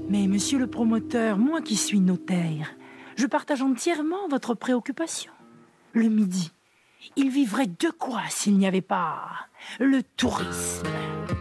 Mais monsieur le promoteur, moi qui suis notaire, je partage entièrement votre préoccupation. Le Midi, il vivrait de quoi s'il n'y avait pas le tourisme.